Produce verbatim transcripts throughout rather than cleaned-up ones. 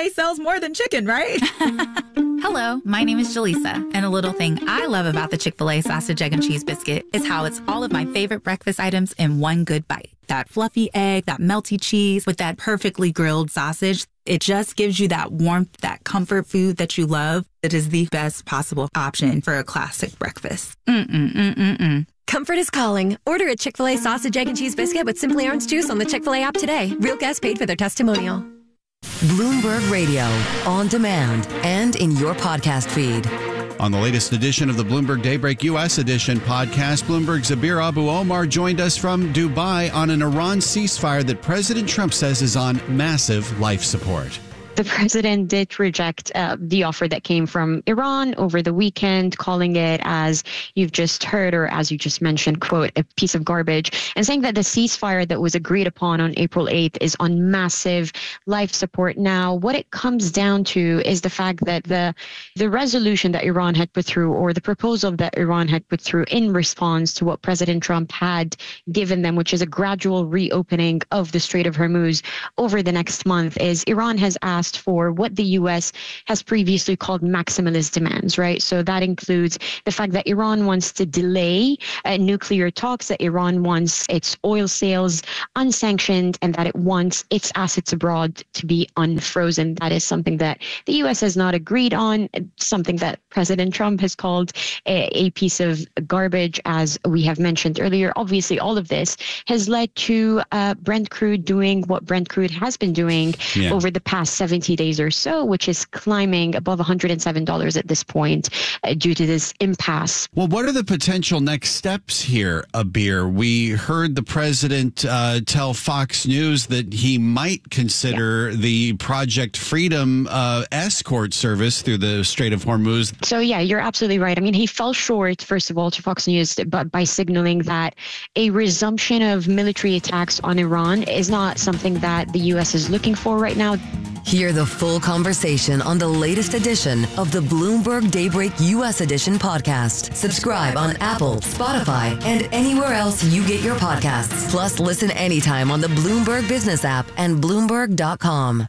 Chick-fil-A sells more than chicken, right? Hello, my name is Jaleesa, and a little thing I love about the Chick-fil-A sausage, egg, and cheese biscuit is how it's all of my favorite breakfast items in one good bite. That fluffy egg, that melty cheese with that perfectly grilled sausage. It just gives you that warmth, that comfort food that you love. It is the best possible option for a classic breakfast. Mm-mm-mm-mm-mm. Comfort is calling. Order a Chick-fil-A sausage, egg, and cheese biscuit with Simply Orange Juice on the Chick-fil-A app today. Real guests paid for their testimonial. Bloomberg Radio, on demand and in your podcast feed. On the latest edition of the Bloomberg Daybreak U S Edition podcast, Bloomberg's Abir Abu-Omar joined us from Dubai on an Iran ceasefire that President Trump says is on massive life support. The president did reject uh, the offer that came from Iran over the weekend, calling it, as you've just heard, or as you just mentioned, quote, a piece of garbage, and saying that the ceasefire that was agreed upon on April eighth is on massive life support. Now, what it comes down to is the fact that the the resolution that Iran had put through, or the proposal that Iran had put through in response to what President Trump had given them, which is a gradual reopening of the Strait of Hormuz over the next month, is Iran has asked for what the U S has previously called maximalist demands, right? So that includes the fact that Iran wants to delay uh, nuclear talks, that Iran wants its oil sales unsanctioned, and that it wants its assets abroad to be unfrozen. That is something that the U S has not agreed on, something that President Trump has called a, a piece of garbage, as we have mentioned earlier. Obviously, all of this has led to uh, Brent crude doing what Brent crude has been doing yeah. over the past seventy days or so, which is climbing above one hundred seven dollars at this point uh, due to this impasse. Well, what are the potential next steps here, Abir? We heard the president uh, tell Fox News that he might consider yeah. the Project Freedom uh, escort service through the Strait of Hormuz. So, yeah, you're absolutely right. I mean, he fell short, first of all, to Fox News, but by signaling that a resumption of military attacks on Iran is not something that the U S is looking for right now. Hear the full conversation on the latest edition of the Bloomberg Daybreak U S Edition podcast. Subscribe on Apple, Spotify, and anywhere else you get your podcasts. Plus, listen anytime on the Bloomberg Business app and Bloomberg dot com.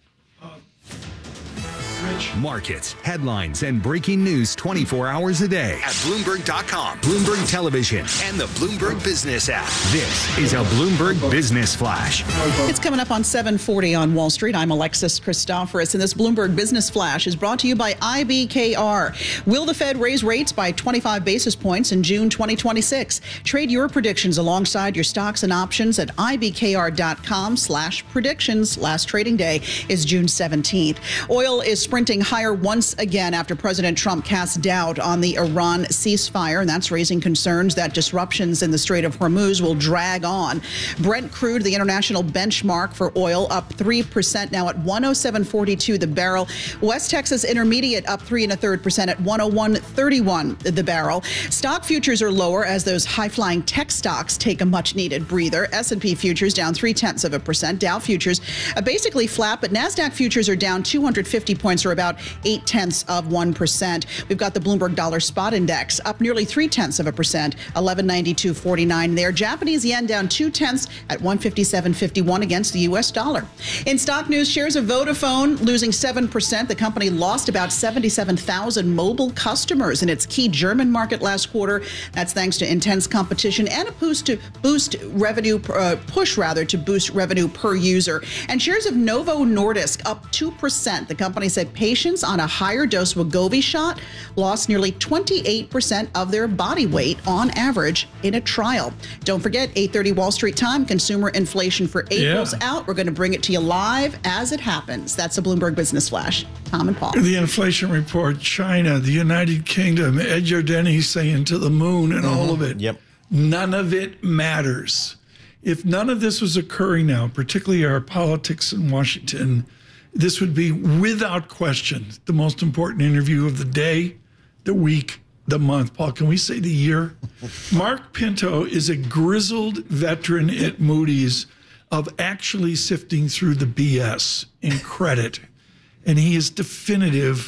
Markets, headlines, and breaking news twenty-four hours a day at Bloomberg dot com, Bloomberg Television, and the Bloomberg Business app. This is a Bloomberg Business Flash. It's coming up on seven forty on Wall Street. I'm Alexis Christoforous, and this Bloomberg Business Flash is brought to you by I B K R. Will the Fed raise rates by twenty-five basis points in June twenty twenty-six? Trade your predictions alongside your stocks and options at I B K R dot com slash predictions. Last trading day is June seventeenth. Oil is sprinting higher once again after President Trump cast doubt on the Iran ceasefire, and that's raising concerns that disruptions in the Strait of Hormuz will drag on. Brent crude, the international benchmark for oil, up three percent now at one oh seven forty-two the barrel. West Texas Intermediate up three and a third percent at one oh one thirty-one the barrel. Stock futures are lower as those high-flying tech stocks take a much-needed breather. S and P futures down three-tenths of a percent. Dow futures are basically flat, but NASDAQ futures are down two hundred fifty points, or about eight tenths of one percent. We've got the Bloomberg Dollar Spot Index up nearly three tenths of a percent, eleven ninety-two forty-nine there. Japanese yen down two tenths at one fifty-seven fifty-one against the U S dollar. In stock news, shares of Vodafone losing seven percent. The company lost about seventy-seven thousand mobile customers in its key German market last quarter. That's thanks to intense competition and a boost to boost revenue, uh, push rather to boost revenue per user. And shares of Novo Nordisk up two percent. The company said patients on a higher dose Wegovy shot lost nearly twenty-eight percent of their body weight on average in a trial. Don't forget, eight thirty Wall Street time, consumer inflation for April's yeah. out. We're going to bring it to you live as it happens. That's a Bloomberg Business Flash. Tom and Paul. The inflation report, China, the United Kingdom, Ed Jordani saying to the moon and mm-hmm. all of it. Yep. None of it matters. If none of this was occurring now, particularly our politics in Washington, this would be, without question, the most important interview of the day, the week, the month. Paul, can we say the year? Mark Pinto is a grizzled veteran at Moody's of actually sifting through the B S in credit. And he is definitive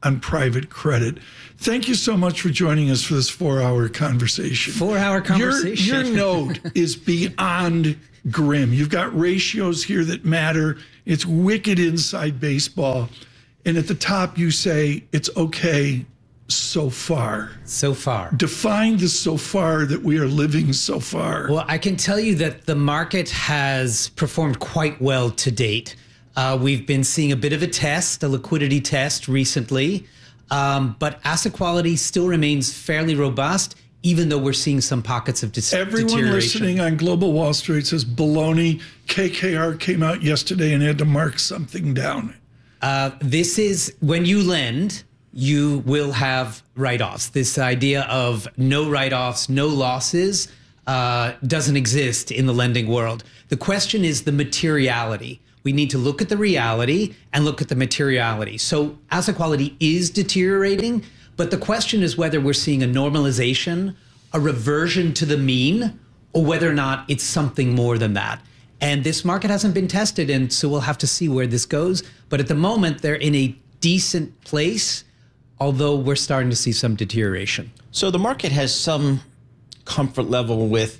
on private credit. Thank you so much for joining us for this four-hour conversation. Four-hour conversation. Your, your note is beyond grim. You've got ratios here that matter. It's wicked inside baseball. And at the top, you say it's okay so far. So far. Define the so far that we are living so far. Well, I can tell you that the market has performed quite well to date. Uh, we've been seeing a bit of a test, a liquidity test recently, um, but asset quality still remains fairly robust, even though we're seeing some pockets of dis- Everyone deterioration. listening on Global Wall Street says baloney. K K R came out yesterday and had to mark something down. Uh, this is when you lend, you will have write-offs. This idea of no write-offs, no losses uh, doesn't exist in the lending world. The question is the materiality. We need to look at the reality and look at the materiality. So asset quality is deteriorating, but the question is whether we're seeing a normalization, a reversion to the mean, or whether or not it's something more than that. And this market hasn't been tested, and so we'll have to see where this goes. But at the moment, they're in a decent place, although we're starting to see some deterioration. So the market has some comfort level with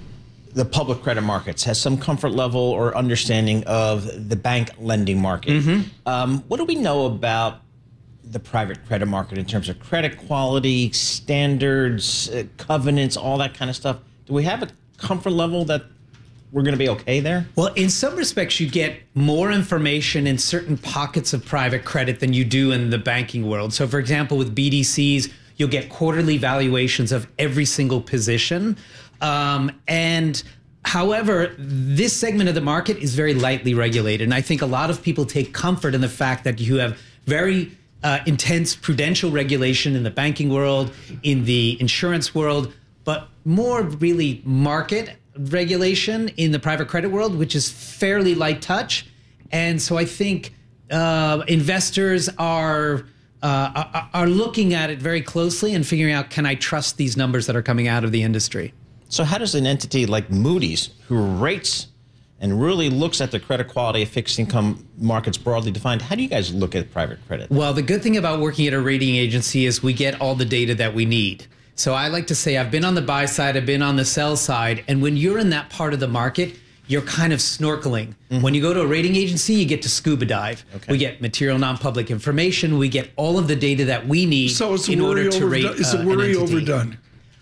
the public credit markets, has some comfort level or understanding of the bank lending market. Mm-hmm. Um, what do we know about the private credit market in terms of credit quality, standards, uh, covenants, all that kind of stuff? Do we have a comfort level that we're going to be okay there? Well, in some respects, you get more information in certain pockets of private credit than you do in the banking world. So, for example, with B D Cs, you'll get quarterly valuations of every single position. Um, and however, this segment of the market is very lightly regulated. And I think a lot of people take comfort in the fact that you have very uh, intense prudential regulation in the banking world, in the insurance world, but more really market regulation in the private credit world, which is fairly light touch. And so I think uh, investors are uh, are looking at it very closely and figuring out, can I trust these numbers that are coming out of the industry? So how does an entity like Moody's, who rates and really looks at the credit quality of fixed income markets broadly defined, how do you guys look at private credit? Well, the good thing about working at a rating agency is we get all the data that we need. So I like to say I've been on the buy side, I've been on the sell side, and when you're in that part of the market, you're kind of snorkeling. Mm-hmm. When you go to a rating agency, you get to scuba dive. Okay. We get material non-public information. We get all of the data that we need so in order to rate uh, Is the worry overdone?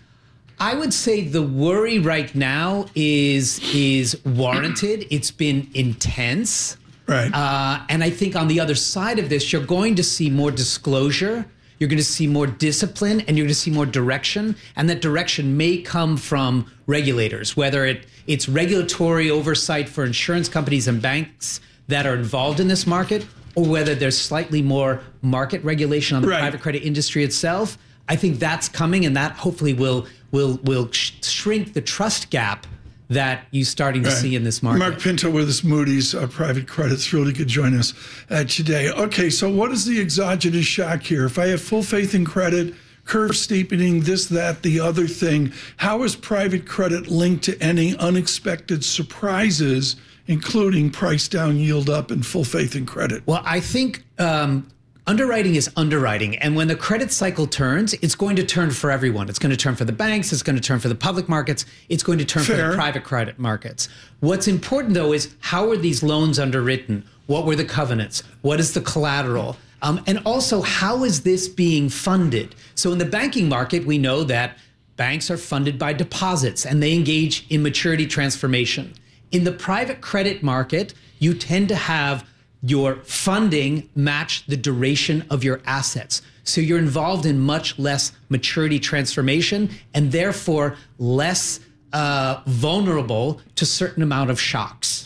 I would say the worry right now is is warranted. It's been intense. Right. Uh, and I think on the other side of this, you're going to see more disclosure. You're going to see more discipline, and you're going to see more direction. And that direction may come from regulators, whether it, it's regulatory oversight for insurance companies and banks that are involved in this market, or whether there's slightly more market regulation on the right. private credit industry itself. I think that's coming, and that hopefully will will will sh- shrink the trust gap that you're starting to right. see in this market. Mark Pinto with us, Moody's uh, Private Credit. Thrilled he could join us uh, today. Okay, so what is the exogenous shock here? If I have full faith in credit, curve steepening, this, that, the other thing, how is private credit linked to any unexpected surprises, including price down, yield up, and full faith in credit? Well, I think um, underwriting is underwriting. And when the credit cycle turns, it's going to turn for everyone. It's going to turn for the banks. It's going to turn for the public markets. It's going to turn Fair. for the private credit markets. What's important, though, is how are these loans underwritten? What were the covenants? What is the collateral? Um, and also, how is this being funded? So in the banking market, we know that banks are funded by deposits, and they engage in maturity transformation. In the private credit market, you tend to have your funding match the duration of your assets. So you're involved in much less maturity transformation and therefore less uh, vulnerable to certain amount of shocks.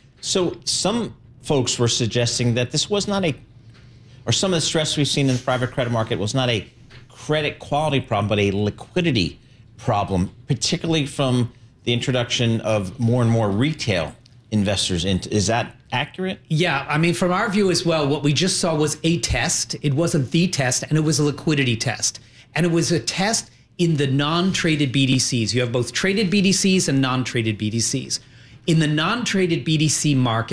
So some folks were suggesting that this was not a, or some of the stress we've seen in the private credit market was not a credit quality problem, but a liquidity problem, particularly from the introduction of more and more retail investors into. Is that accurate? Yeah, I mean, from our view as well, what we just saw was a test. It wasn't the test, and it was a liquidity test. And it was a test in the non-traded B D Cs. You have both traded B D Cs and non-traded B D Cs. In the non-traded B D C market,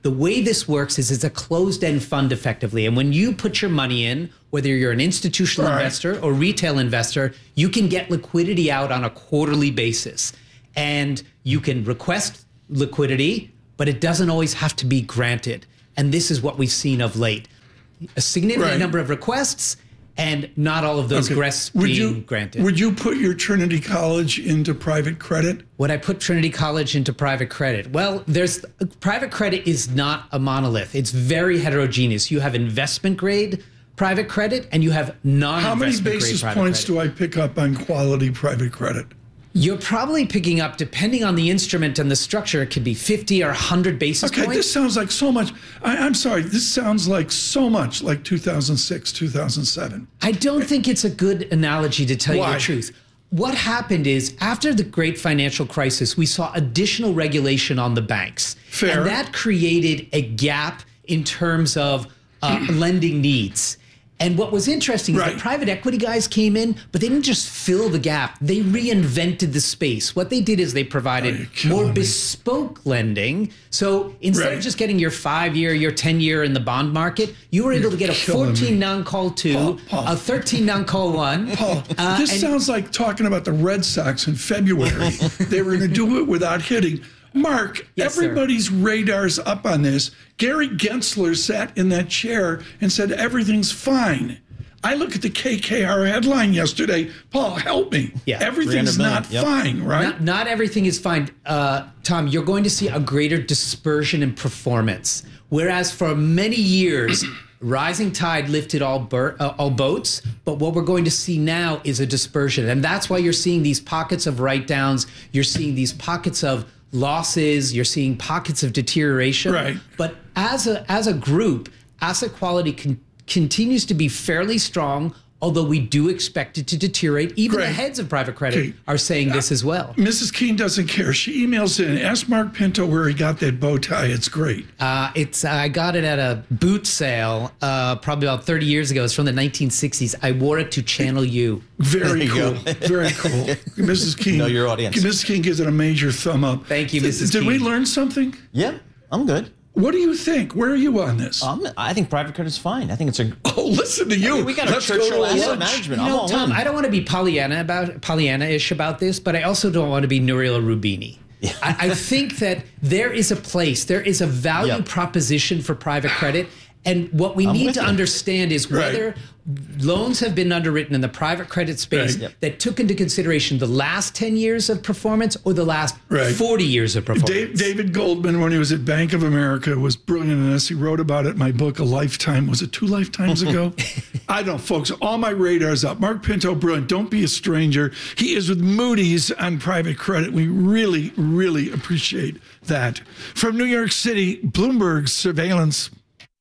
The way this works is it's a closed-end fund effectively. And when you put your money in, whether you're an institutional right. investor or retail investor, you can get liquidity out on a quarterly basis. And you can request liquidity, but it doesn't always have to be granted. And this is what we've seen of late. A significant right. number of requests, and not all of those okay. requests would being you, granted. Would you put your Trinity College into private credit? Would I put Trinity College into private credit? Well, there's private credit is not a monolith. It's very heterogeneous. You have investment grade private credit, and you have non-investment How many grade basis private points credit. do I pick up on quality private credit? You're probably picking up, depending on the instrument and the structure, it could be fifty or one hundred basis okay, points. Okay, this sounds like so much. I, I'm sorry, this sounds like so much like two thousand six, two thousand seven. I don't think it's a good analogy, to tell Why? you the truth. What happened is, after the great financial crisis, we saw additional regulation on the banks. Fair. And that created a gap in terms of uh, lending needs. And what was interesting is right. the private equity guys came in, but they didn't just fill the gap. They reinvented the space. What they did is they provided more me. bespoke lending. So instead right. of just getting your five-year, your ten-year in the bond market, you were able You're to get a fourteen non-call two, Paul, Paul. a thirteen non-call one. Paul, uh, this and- sounds like talking about the Red Sox in February. They were going to do it without hitting. Mark, yes, everybody's sir. radar's up on this. Gary Gensler sat in that chair and said everything's fine. I look at the K K R headline yesterday. Paul, help me. Yeah. Everything's not yep. fine, right? Not, not everything is fine. Uh, Tom, you're going to see a greater dispersion in performance. Whereas for many years, rising tide lifted all, bur- uh, all boats, but what we're going to see now is a dispersion. And that's why you're seeing these pockets of write-downs. You're seeing these pockets of losses, you're seeing pockets of deterioration. Right. But as a as a group, asset quality con- continues to be fairly strong, although we do expect it to deteriorate. Even Great. the heads of private credit Okay. are saying this as well. Missus Keene doesn't care. She emails in, ask Mark Pinto where he got that bow tie. It's great. Uh, it's I got it at a boot sale uh, probably about thirty years ago. It's from the nineteen sixties. I wore it to Channel U. Very you cool. go. Very cool. Missus Keene. Know your audience. Missus Keene gives it a major thumb up. Thank you, Th- Missus Did we Keene. learn something? Yeah, I'm good. What do you think? Where are you on this? Um, I think private credit's fine. I think it's a. oh, listen to you. I mean, we got a Let's go Churchill to asset lunch. management. You I'm know, all Tom, in. I don't want to be Pollyanna about Pollyanna-ish about this, but I also don't want to be Nouriel Rubini. Yeah. I, I think that there is a place, there is a value Yep. proposition for private credit. And what we I'm need with to you. understand is Right. whether loans have been underwritten in the private credit space Right. Yep. that took into consideration the last ten years of performance or the last Right. forty years of performance. Dave, David Goldman, when he was at Bank of America, was brilliant in this. He wrote about it in my book, A Lifetime. Was it two lifetimes ago? I don't know, folks. All my radar's up. Mark Pinto, brilliant. Don't be a stranger. He is with Moody's on private credit. We really, really appreciate that. From New York City, Bloomberg Surveillance.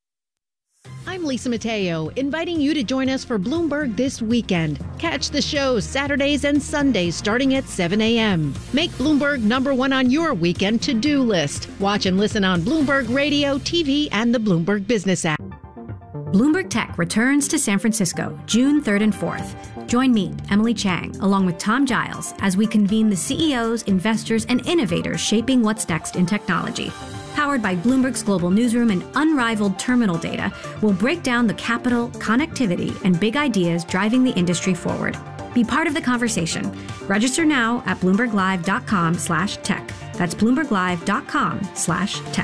I'm Lisa Mateo, inviting you to join us for Bloomberg This Weekend. Catch the show Saturdays and Sundays starting at seven a.m. Make Bloomberg number one on your weekend to-do list. Watch and listen on Bloomberg Radio, T V, and the Bloomberg Business app. Bloomberg Tech returns to San Francisco June third and fourth. Join me, Emily Chang, along with Tom Giles, as we convene the C E Os, investors, and innovators shaping what's next in technology. Powered by Bloomberg's global newsroom and unrivaled terminal data, we'll break down the capital, connectivity, and big ideas driving the industry forward. Be part of the conversation. Register now at bloomberglive.com slash tech. That's bloomberglive.com slash tech.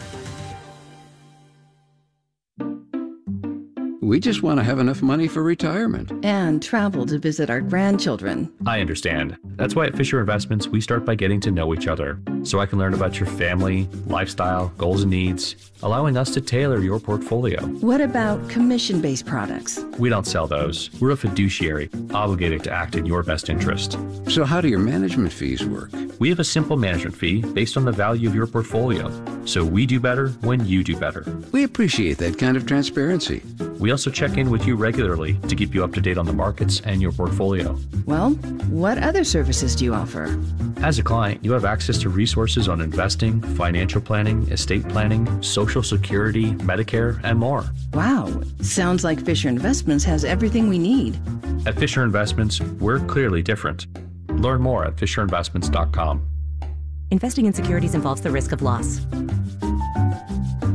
We just want to have enough money for retirement. And travel to visit our grandchildren. I understand. That's why at Fisher Investments, we start by getting to know each other, so I can learn about your family, lifestyle, goals and needs, allowing us to tailor your portfolio. What about commission-based products? We don't sell those. We're a fiduciary, obligated to act in your best interest. So how do your management fees work? We have a simple management fee based on the value of your portfolio, so we do better when you do better. We appreciate that kind of transparency. We also check in with you regularly to keep you up to date on the markets and your portfolio. Well, what other services do you offer? As a client, you have access to resources on investing, financial planning, estate planning, Social Security, Medicare, and more. Wow, sounds like Fisher Investments has everything we need. At Fisher Investments, we're clearly different. Learn more at fisher investments dot com. Investing in securities involves the risk of loss.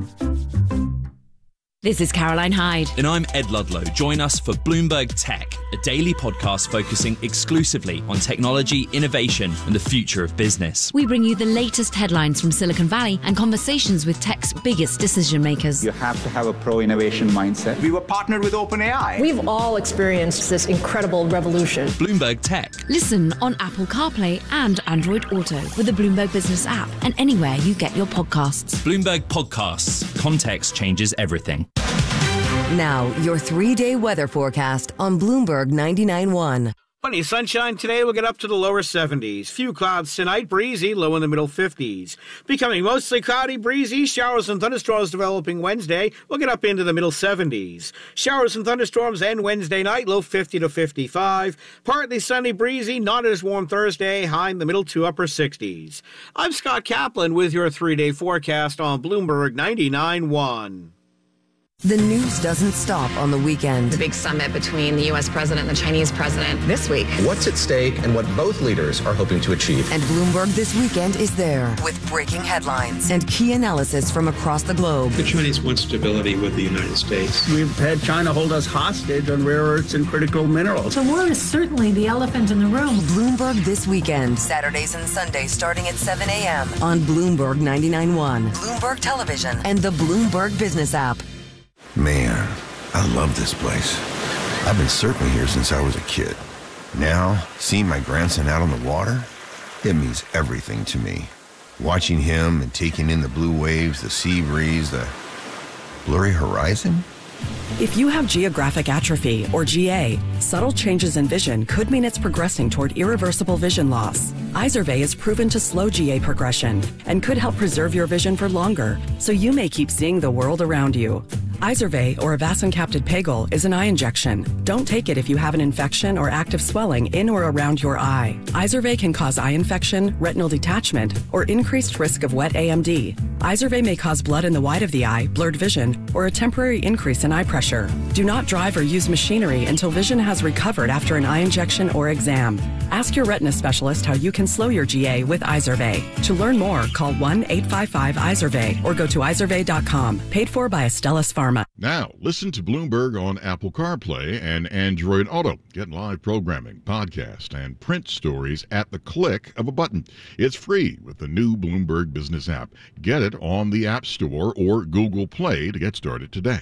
This is Caroline Hyde. And I'm Ed Ludlow. Join us for Bloomberg Tech, a daily podcast focusing exclusively on technology, innovation, and the future of business. We bring you the latest headlines from Silicon Valley and conversations with tech's biggest decision makers. You have to have a pro-innovation mindset. We were partnered with OpenAI. We've all experienced this incredible revolution. Bloomberg Tech. Listen on Apple CarPlay and Android Auto with the Bloomberg Business app and anywhere you get your podcasts. Bloomberg Podcasts. Context changes everything. Now, your three-day weather forecast on Bloomberg ninety-nine point one. Plenty of sunshine today. We'll get up to the lower seventies. Few clouds tonight. Breezy, low in the middle fifties. Becoming mostly cloudy, breezy. Showers and thunderstorms developing Wednesday. We'll get up into the middle seventies. Showers and thunderstorms end Wednesday night, low fifty to fifty-five. Partly sunny, breezy. Not as warm Thursday. High in the middle to upper sixties. I'm Scott Kaplan with your three-day forecast on Bloomberg ninety-nine point one. The news doesn't stop on the weekend. The big summit between the U S president and the Chinese president this week. What's at stake and what both leaders are hoping to achieve. And Bloomberg This Weekend is there with breaking headlines and key analysis from across the globe. The Chinese want stability with the United States. We've had China hold us hostage on rare earths and critical minerals. The war is certainly the elephant in the room. Bloomberg This Weekend, Saturdays and Sundays starting at seven a.m. on Bloomberg ninety-nine point one, Bloomberg Television, and the Bloomberg Business app. Man, I love this place. I've been surfing here since I was a kid. Now, seeing my grandson out on the water, it means everything to me. Watching him and taking in the blue waves, the sea breeze, the blurry horizon. If you have geographic atrophy, or G A, subtle changes in vision could mean it's progressing toward irreversible vision loss. Izervay is proven to slow G A progression and could help preserve your vision for longer, so you may keep seeing the world around you. Izervay, or avacincaptad pegol, is an eye injection. Don't take it if you have an infection or active swelling in or around your eye. Izervay can cause eye infection, retinal detachment, or increased risk of wet A M D. Izervay may cause blood in the white of the eye, blurred vision, or a temporary increase in eye pressure. Do not drive or use machinery until vision has recovered after an eye injection or exam. Ask your retina specialist how you can slow your G A with Izervay. To learn more, call one eight five five Izervay or go to izervay dot com. Paid for by Astellas Pharma. Now, listen to Bloomberg on Apple CarPlay and Android Auto. Get live programming, podcast, and print stories at the click of a button. It's free with the new Bloomberg Business app. Get it on the App Store or Google Play to get started today.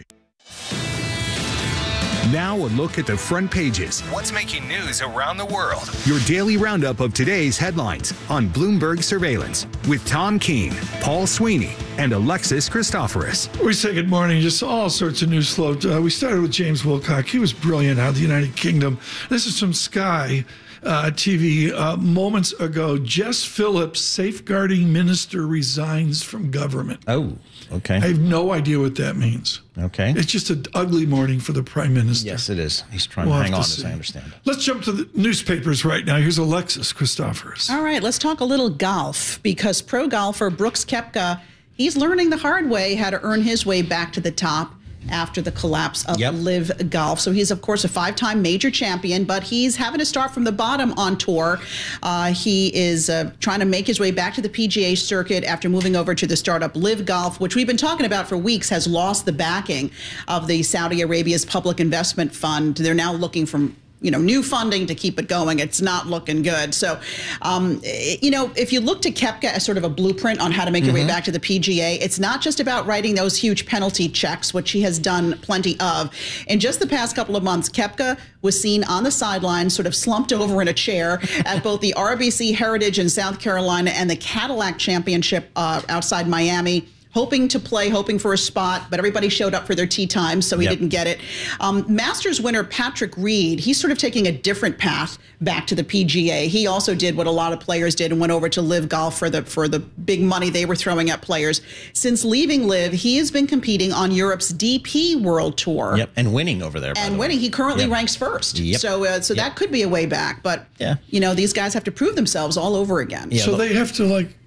Now a look at the front pages. What's making news around the world? Your daily roundup of today's headlines on Bloomberg Surveillance with Tom Keene, Paul Sweeney, and Alexis Christoforous. We say good morning. Just all sorts of news flow. Uh, we started with James Wilcock. He was brilliant out of the United Kingdom. This is from Sky uh, T V uh, moments ago. Jess Phillips, safeguarding minister, resigns from government. Oh, okay. I have no idea what that means. Okay. It's just an ugly morning for the prime minister. Yes, it is. He's trying We'll to hang have on, to as see. I understand. Let's jump to the newspapers right now. Here's Alexis Christoforous. All right, let's talk a little golf because pro golfer Brooks Koepka, he's learning the hard way how to earn his way back to the top after the collapse of Yep. Live Golf. So he's, of course, a five-time major champion, but he's having to start from the bottom on tour. Uh, he is uh, trying to make his way back to the P G A circuit after moving over to the startup Live Golf, which we've been talking about for weeks, has lost the backing of the Saudi Arabia's Public Investment Fund. They're now looking for you know, new funding to keep it going. It's not looking good. So, um, you know, if you look to Koepka as sort of a blueprint on how to make your Mm-hmm. way back to the P G A, it's not just about writing those huge penalty checks, which he has done plenty of. In just the past couple of months, Koepka was seen on the sidelines, sort of slumped over in a chair at both the R B C Heritage in South Carolina and the Cadillac Championship uh, outside Miami, hoping to play, hoping for a spot, but everybody showed up for their tee time, so he Yep. didn't get it. Um, Masters winner Patrick Reed, he's sort of taking a different path back to the P G A. He also did what a lot of players did and went over to Live Golf for the for the big money they were throwing at players. Since leaving Live, he has been competing on Europe's D P World Tour. Yep, and winning over there. by And the winning, way. he currently Yep. ranks first. Yep. So, uh, so Yep. that could be a way back. But Yeah. you know, these guys have to prove themselves all over again. Yeah, so look- they have to like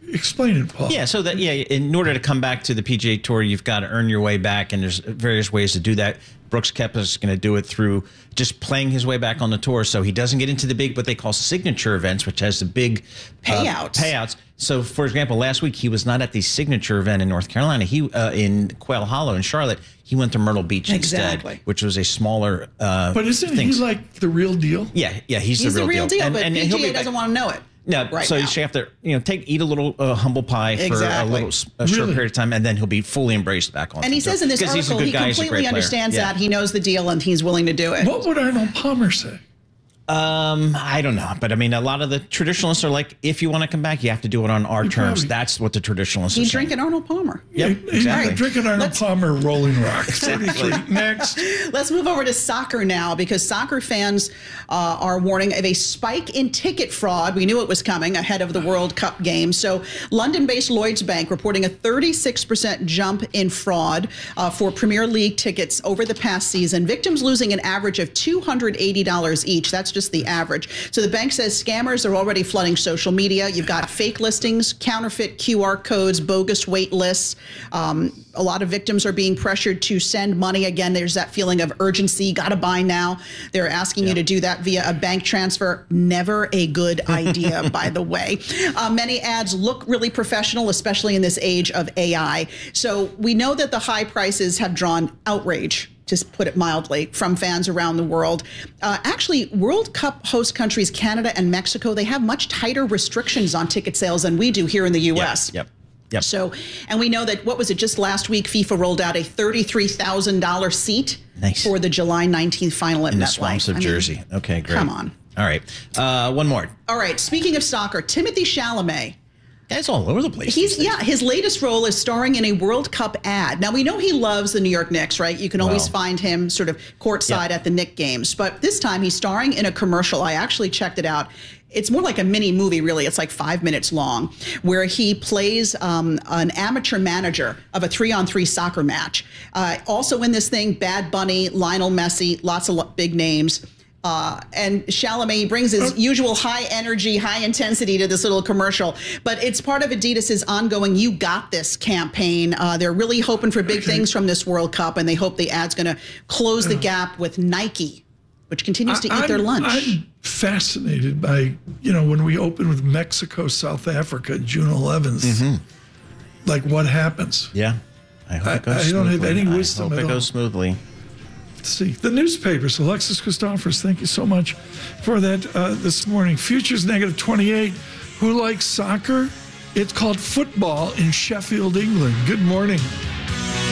explain it, Paul. Yeah, so that yeah, in order to come back to the P G A Tour, you've got to earn your way back, and there's various ways to do that. Brooks Koepka is going to do it through just playing his way back on the tour, so he doesn't get into the big, what they call signature events, which has the big payouts. Uh, payouts. So, for example, last week he was not at the signature event in North Carolina. He uh, in Quail Hollow in Charlotte. He went to Myrtle Beach exactly. instead, which was a smaller. Uh, but isn't things. he like the real deal? Yeah, yeah, he's, he's the real, the real deal. deal. And, but and P G A doesn't want to know it. No, right so now. you have to, you know, take eat a little uh, humble pie for exactly. a little a short really? period of time, and then he'll be fully embraced back on. And he says in this article he guy, completely understands yeah. that. He knows the deal, and he's willing to do it. What would Arnold Palmer say? Um, I don't know, but I mean, a lot of the traditionalists are like, if you want to come back, you have to do it on our he terms. Probably, That's what the traditionalists he's are saying. drinking Arnold Palmer. Yep, he's exactly. drinking Arnold Let's, Palmer Rolling Rock. Exactly. Next. Let's move over to soccer now, because soccer fans uh, are warning of a spike in ticket fraud. We knew it was coming ahead of the World Cup game. So London-based Lloyds Bank reporting a thirty-six percent jump in fraud uh, for Premier League tickets over the past season. Victims losing an average of two hundred eighty dollars each. That's just the average. So the bank says scammers are already flooding social media. You've got fake listings, counterfeit Q R codes, bogus wait lists. Um, a lot of victims are being pressured to send money. Again, there's that feeling of urgency. Got to buy now. They're asking yeah. you to do that via a bank transfer. Never a good idea, by the way. Uh, many ads look really professional, especially in this age of A I. So we know that the high prices have drawn outrage, to put it mildly, from fans around the world. Uh, actually, World Cup host countries Canada and Mexico, they have much tighter restrictions on ticket sales than we do here in the U S. Yep. Yep. Yep. So, and we know that, what was it, just last week, FIFA rolled out a thirty-three thousand dollars seat nice. for the July nineteenth final at in MetLife. the swamps of I mean, Jersey. Okay, great. Come on. All right. Uh, one more. All right. Speaking of soccer, Timothée Chalamet. That's all over the place. He's yeah. His latest role is starring in a World Cup ad. Now we know he loves the New York Knicks, right? You can always well, find him sort of courtside yep. at the Knicks games. But this time he's starring in a commercial. I actually checked it out. It's more like a mini movie, really. It's like five minutes long, where he plays um, an amateur manager of a three-on-three soccer match. Uh, also in this thing, Bad Bunny, Lionel Messi, lots of big names. Uh, and Chalamet brings his usual high energy, high intensity to this little commercial. But it's part of Adidas's ongoing You Got This campaign. Uh, they're really hoping for big okay. things from this World Cup, and they hope the ad's going to close the gap with Nike, which continues to I, eat their I'm, lunch. I'm fascinated by, you know, when we open with Mexico, South Africa, June eleventh, mm-hmm. like what happens? Yeah. I hope I, it goes I don't have any I wisdom hope at it all. goes smoothly. Let's see. The newspapers, Alexis Christophers, thank you so much for that uh, this morning. Futures negative twenty-eight. Who likes soccer? It's called football in Sheffield, England. Good morning.